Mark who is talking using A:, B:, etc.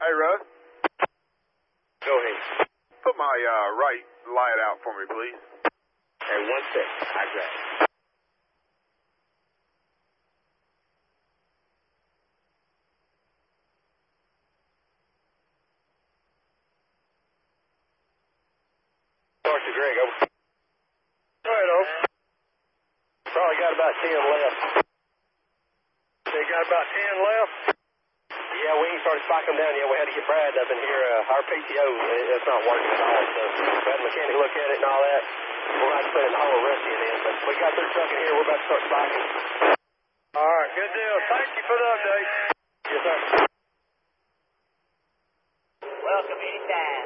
A: Hey, Russ.
B: Go ahead.
A: Put my right light out for me, please.
B: Hey, 1 sec. I got it. Talk to Greg. Over. All right, over. Probably got about 10 left. They got about 10 left? Yeah, we ain't started spiking them down yet. We had to get Brad up in here. Our PTO, it's not working at all. So we had a mechanic look at it and all that. We're about to put in the whole rest of it in. But we got their truck in here. We're about to start spiking. All right, good deal. Thank you for the update. Yes, sir.
C: Welcome anytime.